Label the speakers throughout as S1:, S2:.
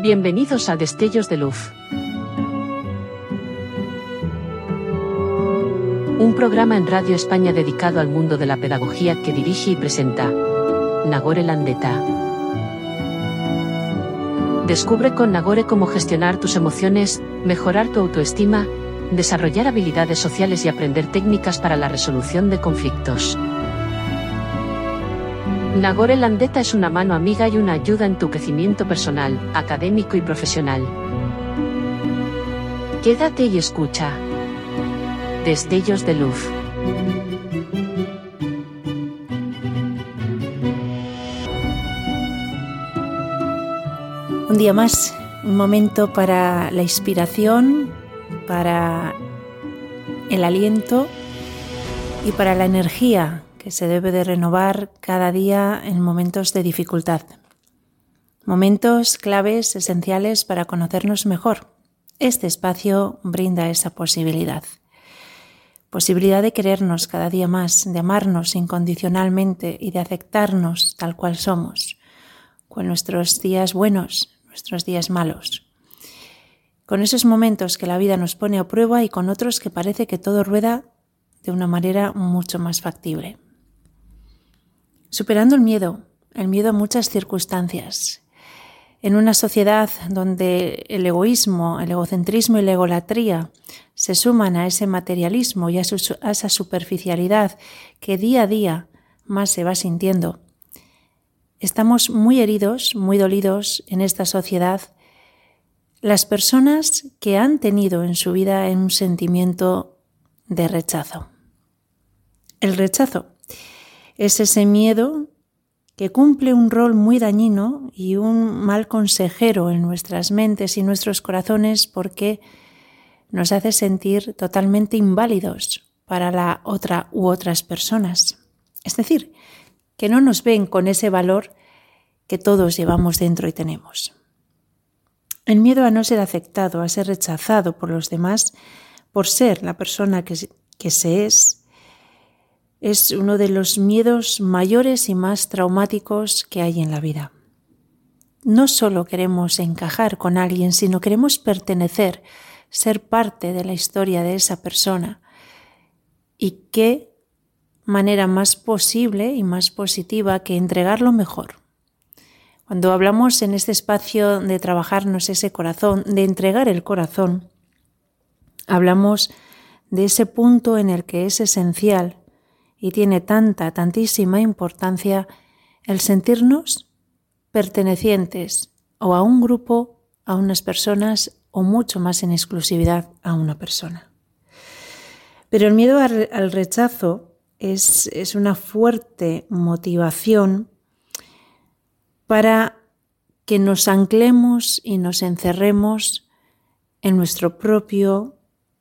S1: Bienvenidos a Destellos de Luz. Un programa en Radio España dedicado al mundo de la pedagogía que dirige y presenta Nagore Landeta. Descubre con Nagore cómo gestionar tus emociones, mejorar tu autoestima, desarrollar habilidades sociales y aprender técnicas para la resolución de conflictos. Nagore Landeta es una mano amiga y una ayuda en tu crecimiento personal, académico y profesional. Quédate y escucha. Destellos de Luz.
S2: Un día más, un momento para la inspiración, para el aliento y para la energía que se debe de renovar cada día en momentos de dificultad. Momentos claves, esenciales para conocernos mejor. Este espacio brinda esa posibilidad. Posibilidad de querernos cada día más, de amarnos incondicionalmente y de aceptarnos tal cual somos, con nuestros días buenos, nuestros días malos. Con esos momentos que la vida nos pone a prueba y con otros que parece que todo rueda de una manera mucho más factible. Superando el miedo a muchas circunstancias. En una sociedad donde el egoísmo, el egocentrismo y la egolatría se suman a ese materialismo y a esa superficialidad que día a día más se va sintiendo, estamos muy heridos, muy dolidos en esta sociedad las personas que han tenido en su vida un sentimiento de rechazo. El rechazo es ese miedo que cumple un rol muy dañino y un mal consejero en nuestras mentes y nuestros corazones porque nos hace sentir totalmente inválidos para la otra u otras personas. Es decir, que no nos ven con ese valor que todos llevamos dentro y tenemos. El miedo a no ser aceptado, a ser rechazado por los demás, por ser la persona que se es uno de los miedos mayores y más traumáticos que hay en la vida. No solo queremos encajar con alguien, sino queremos pertenecer, ser parte de la historia de esa persona. Y qué manera más posible y más positiva que entregar lo mejor. Cuando hablamos en este espacio de trabajarnos ese corazón, de entregar el corazón, hablamos de ese punto en el que es esencial y tiene tantísima importancia el sentirnos pertenecientes o a un grupo, a unas personas o mucho más en exclusividad a una persona. Pero el miedo al rechazo es una fuerte motivación para que nos anclemos y nos encerremos en nuestra propia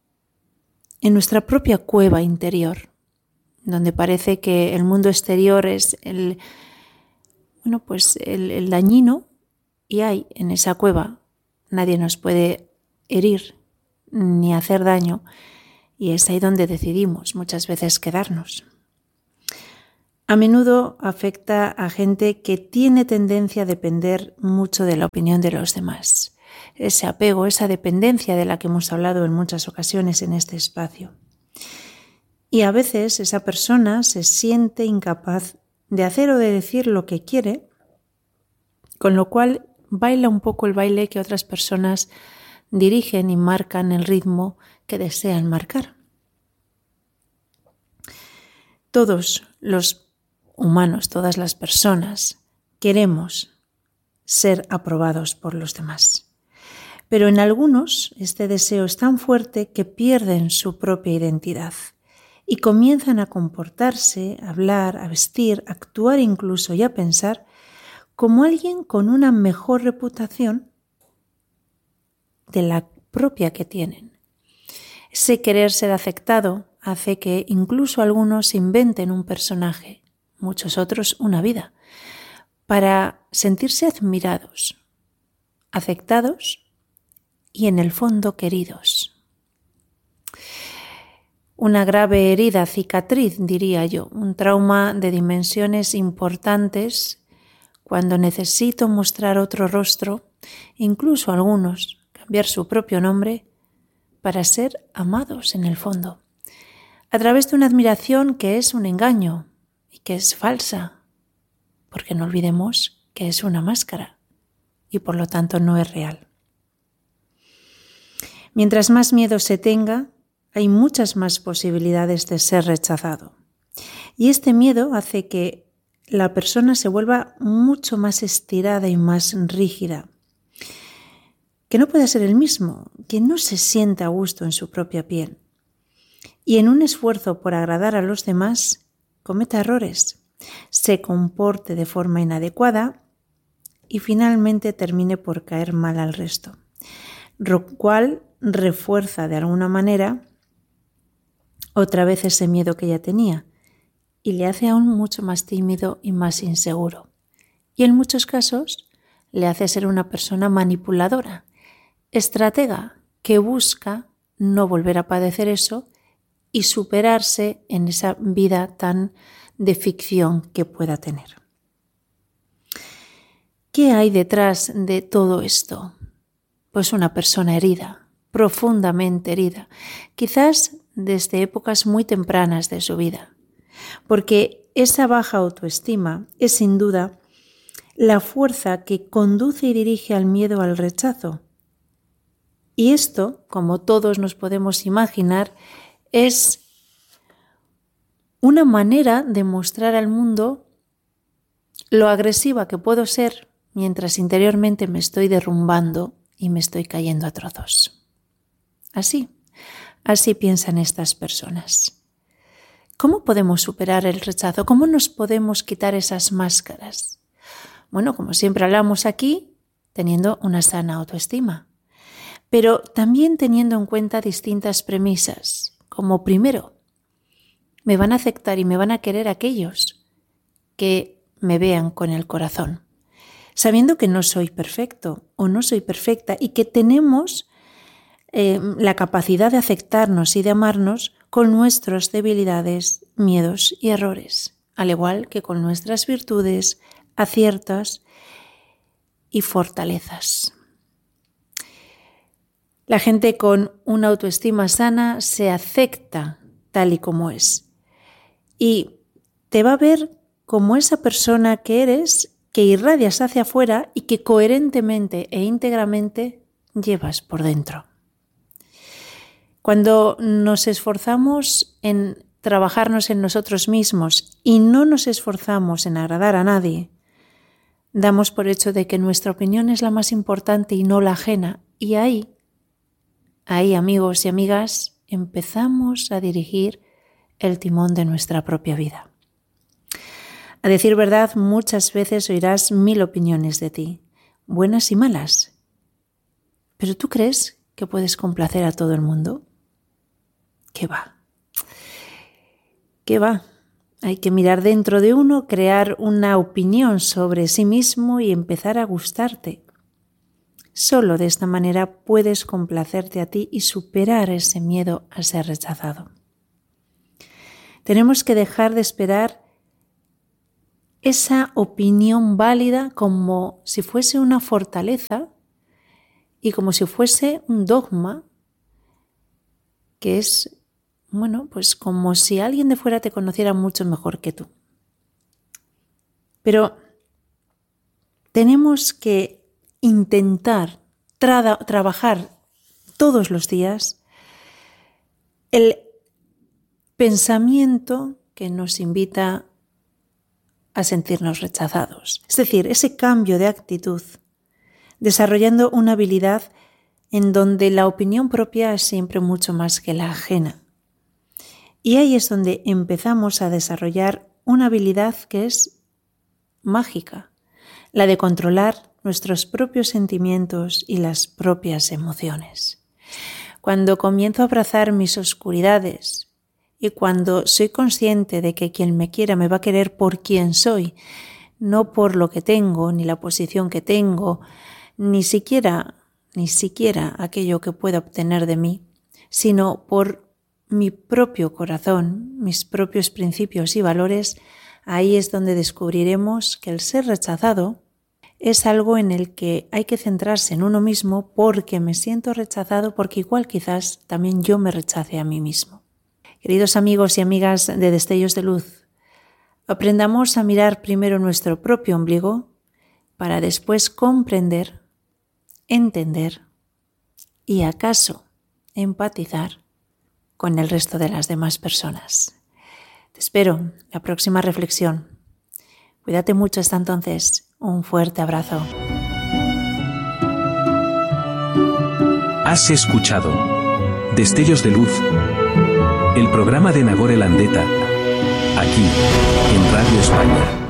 S2: cueva interior, donde parece que el mundo exterior es el dañino y hay en esa cueva nadie nos puede herir ni hacer daño y es ahí donde decidimos muchas veces quedarnos. A menudo afecta a gente que tiene tendencia a depender mucho de la opinión de los demás. Ese apego, esa dependencia de la que hemos hablado en muchas ocasiones en este espacio. Y a veces esa persona se siente incapaz de hacer o de decir lo que quiere, con lo cual baila un poco el baile que otras personas dirigen y marcan el ritmo que desean marcar. Todos los humanos, todas las personas, queremos ser aprobados por los demás. Pero en algunos este deseo es tan fuerte que pierden su propia identidad y comienzan a comportarse, a hablar, a vestir, a actuar incluso y a pensar como alguien con una mejor reputación de la propia que tienen. Ese querer ser aceptado hace que incluso algunos inventen un personaje, muchos otros una vida, para sentirse admirados, aceptados y en el fondo queridos. Una grave herida, cicatriz, diría yo, un trauma de dimensiones importantes cuando necesito mostrar otro rostro, incluso algunos cambiar su propio nombre para ser amados en el fondo, a través de una admiración que es un engaño y que es falsa, porque no olvidemos que es una máscara y por lo tanto no es real. Mientras más miedo se tenga, hay muchas más posibilidades de ser rechazado. Y este miedo hace que la persona se vuelva mucho más estirada y más rígida, que no pueda ser el mismo, que no se sienta a gusto en su propia piel. Y en un esfuerzo por agradar a los demás, cometa errores, se comporte de forma inadecuada y finalmente termine por caer mal al resto, lo cual refuerza de alguna manera otra vez ese miedo que ya tenía y le hace aún mucho más tímido y más inseguro. Y en muchos casos le hace ser una persona manipuladora, estratega, que busca no volver a padecer eso y superarse en esa vida tan de ficción que pueda tener. ¿Qué hay detrás de todo esto? Pues una persona herida, profundamente herida, quizás desde épocas muy tempranas de su vida, porque esa baja autoestima es sin duda la fuerza que conduce y dirige al miedo al rechazo. Y esto, como todos nos podemos imaginar, es una manera de mostrar al mundo lo agresiva que puedo ser mientras interiormente me estoy derrumbando y me estoy cayendo a trozos. Así piensan estas personas. ¿Cómo podemos superar el rechazo? ¿Cómo nos podemos quitar esas máscaras? Bueno, como siempre hablamos aquí, teniendo una sana autoestima, pero también teniendo en cuenta distintas premisas, como primero, me van a aceptar y me van a querer aquellos que me vean con el corazón, sabiendo que no soy perfecto o no soy perfecta y que tenemos la capacidad de aceptarnos y de amarnos con nuestras debilidades, miedos y errores, al igual que con nuestras virtudes, aciertos y fortalezas. La gente con una autoestima sana se acepta tal y como es y te va a ver como esa persona que eres, que irradias hacia afuera y que coherentemente e íntegramente llevas por dentro. Cuando nos esforzamos en trabajarnos en nosotros mismos y no nos esforzamos en agradar a nadie, damos por hecho de que nuestra opinión es la más importante y no la ajena. Y ahí, amigos y amigas, empezamos a dirigir el timón de nuestra propia vida. A decir verdad, muchas veces oirás 1000 opiniones de ti, buenas y malas. ¿Pero tú crees que puedes complacer a todo el mundo? ¿Qué va? ¿Qué va? Hay que mirar dentro de uno, crear una opinión sobre sí mismo y empezar a gustarte. Solo de esta manera puedes complacerte a ti y superar ese miedo a ser rechazado. Tenemos que dejar de esperar esa opinión válida como si fuese una fortaleza y como si fuese un dogma que es, pues como si alguien de fuera te conociera mucho mejor que tú. Pero tenemos que intentar trabajar todos los días el pensamiento que nos invita a sentirnos rechazados. Es decir, ese cambio de actitud, desarrollando una habilidad en donde la opinión propia es siempre mucho más que la ajena. Y ahí es donde empezamos a desarrollar una habilidad que es mágica, la de controlar nuestros propios sentimientos y las propias emociones. Cuando comienzo a abrazar mis oscuridades y cuando soy consciente de que quien me quiera me va a querer por quien soy, no por lo que tengo, ni la posición que tengo, ni siquiera aquello que pueda obtener de mí, sino por mi propio corazón, mis propios principios y valores, Ahí es donde descubriremos que el ser rechazado es algo en el que hay que centrarse en uno mismo porque me siento rechazado, porque igual quizás también yo me rechace a mí mismo. Queridos amigos y amigas de Destellos de Luz, aprendamos a mirar primero nuestro propio ombligo para después comprender, entender y acaso empatizar con el resto de las demás personas. Te espero la próxima reflexión. Cuídate mucho hasta entonces. Un fuerte abrazo.
S3: Has escuchado Destellos de Luz, el programa de Nagore Landeta, aquí en Radio España.